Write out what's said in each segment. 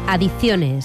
Adicciones.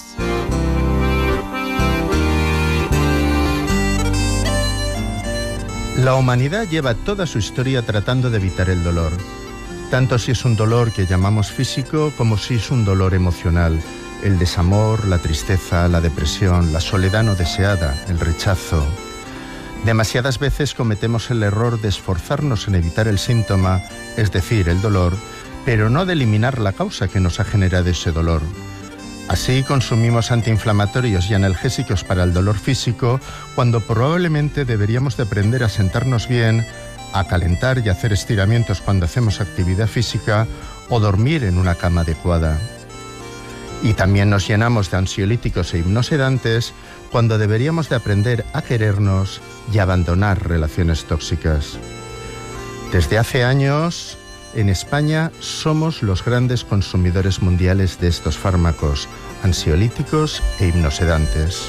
La humanidad lleva toda su historia tratando de evitar el dolor, tanto si es un dolor que llamamos físico como si es un dolor emocional, el desamor, la tristeza, la depresión, la soledad no deseada, el rechazo. Demasiadas veces cometemos el error de esforzarnos en evitar el síntoma, es decir, el dolor, pero no de eliminar la causa que nos ha generado ese dolor. Así consumimos antiinflamatorios y analgésicos para el dolor físico cuando probablemente deberíamos de aprender a sentarnos bien, a calentar y hacer estiramientos cuando hacemos actividad física o dormir en una cama adecuada. Y también nos llenamos de ansiolíticos e hipnosedantes cuando deberíamos de aprender a querernos y abandonar relaciones tóxicas. Desde hace años, en España somos los grandes consumidores mundiales de estos fármacos, ansiolíticos e hipnosedantes.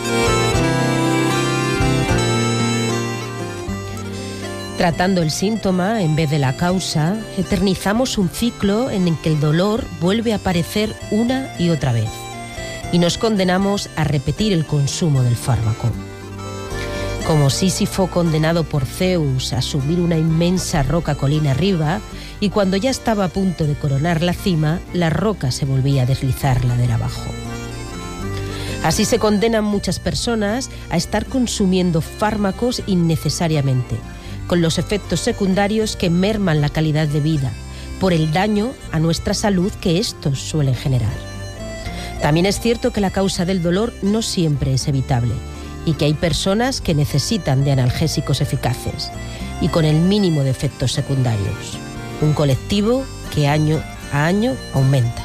Tratando el síntoma en vez de la causa, eternizamos un ciclo en el que el dolor vuelve a aparecer una y otra vez, y nos condenamos a repetir el consumo del fármaco. Como Sísifo condenado por Zeus a subir una inmensa roca colina arriba, y cuando ya estaba a punto de coronar la cima, la roca se volvía a deslizar ladera abajo. Así se condenan muchas personas a estar consumiendo fármacos innecesariamente, con los efectos secundarios que merman la calidad de vida, por el daño a nuestra salud que estos suelen generar. También es cierto que la causa del dolor no siempre es evitable, y que hay personas que necesitan de analgésicos eficaces, y con el mínimo de efectos secundarios. Un colectivo que año a año aumenta.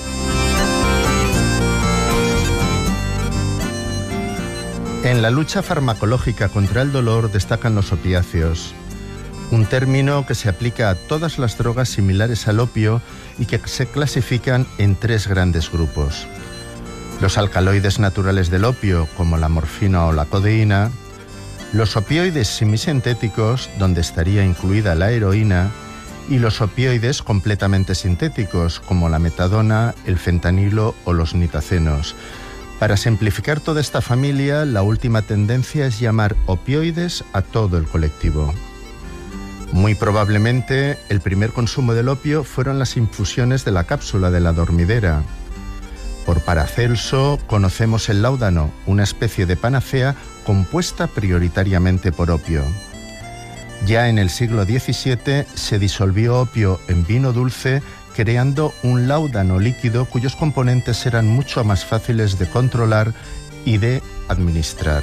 En la lucha farmacológica contra el dolor destacan los opiáceos, un término que se aplica a todas las drogas similares al opio y que se clasifican en tres grandes grupos. Los alcaloides naturales del opio, como la morfina o la codeína, los opioides semisintéticos, donde estaría incluida la heroína, y los opioides completamente sintéticos, como la metadona, el fentanilo o los nitacenos. Para simplificar toda esta familia, la última tendencia es llamar opioides a todo el colectivo. Muy probablemente, el primer consumo del opio fueron las infusiones de la cápsula de la dormidera. Por Paracelso conocemos el láudano, una especie de panacea compuesta prioritariamente por opio. Ya en el siglo XVII se disolvió opio en vino dulce, creando un láudano líquido cuyos componentes eran mucho más fáciles de controlar y de administrar.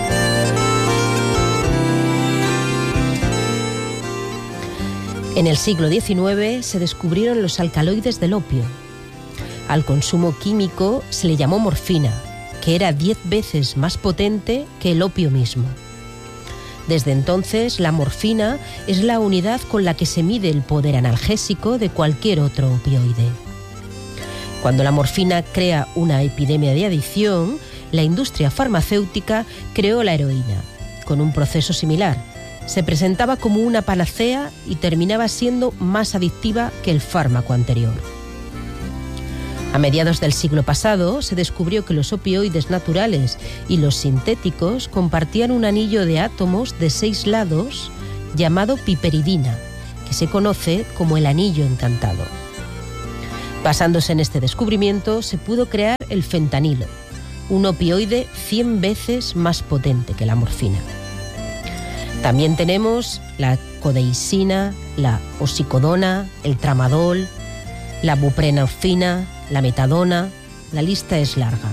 En el siglo XIX se descubrieron los alcaloides del opio. Al consumo químico se le llamó morfina, que era 10 veces más potente que el opio mismo. Desde entonces, la morfina es la unidad con la que se mide el poder analgésico de cualquier otro opioide. Cuando la morfina crea una epidemia de adicción, la industria farmacéutica creó la heroína, con un proceso similar. Se presentaba como una panacea y terminaba siendo más adictiva que el fármaco anterior. A mediados del siglo pasado se descubrió que los opioides naturales y los sintéticos compartían un anillo de átomos de 6 lados llamado piperidina, que se conoce como el anillo encantado. Basándose en este descubrimiento, se pudo crear el fentanilo, un opioide 100 veces más potente que la morfina. También tenemos la codeicina, la oxicodona, el tramadol, la buprenorfina, la metadona, la lista es larga.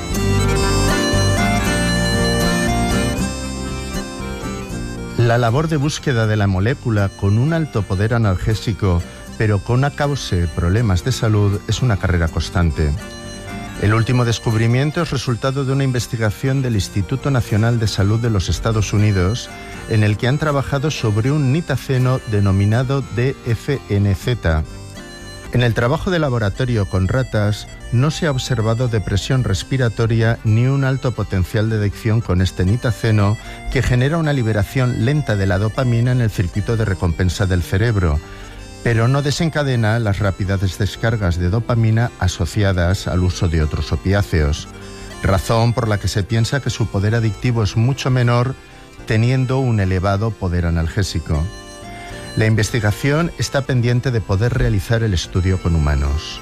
La labor de búsqueda de la molécula con un alto poder analgésico, pero con una causa de problemas de salud, es una carrera constante. El último descubrimiento es resultado de una investigación del Instituto Nacional de Salud de los Estados Unidos, en el que han trabajado sobre un nitaceno denominado DFNZ. En el trabajo de laboratorio con ratas no se ha observado depresión respiratoria ni un alto potencial de adicción con este nitaceno, que genera una liberación lenta de la dopamina en el circuito de recompensa del cerebro, pero no desencadena las rápidas descargas de dopamina asociadas al uso de otros opiáceos, razón por la que se piensa que su poder adictivo es mucho menor teniendo un elevado poder analgésico. La investigación está pendiente de poder realizar el estudio con humanos.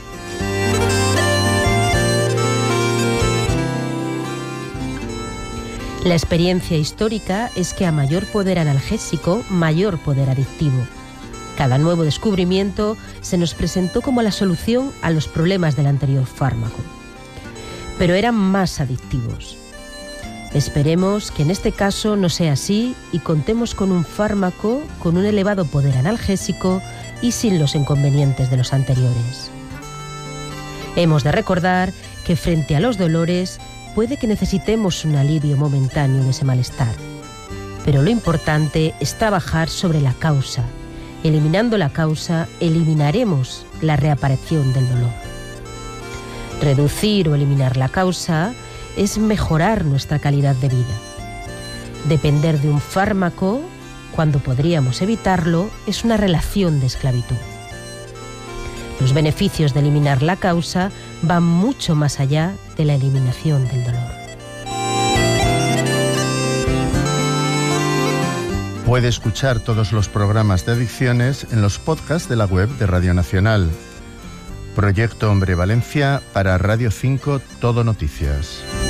La experiencia histórica es que a mayor poder analgésico, mayor poder adictivo. Cada nuevo descubrimiento se nos presentó como la solución a los problemas del anterior fármaco. Pero eran más adictivos. Esperemos que en este caso no sea así y contemos con un fármaco con un elevado poder analgésico y sin los inconvenientes de los anteriores. Hemos de recordar que frente a los dolores puede que necesitemos un alivio momentáneo de ese malestar, pero lo importante es trabajar sobre la causa. Eliminando la causa, eliminaremos la reaparición del dolor. Reducir o eliminar la causa es mejorar nuestra calidad de vida. Depender de un fármaco, cuando podríamos evitarlo, es una relación de esclavitud. Los beneficios de eliminar la causa van mucho más allá de la eliminación del dolor. Puede escuchar todos los programas de adicciones en los podcasts de la web de Radio Nacional. Proyecto Hombre Valencia para Radio 5 Todo Noticias.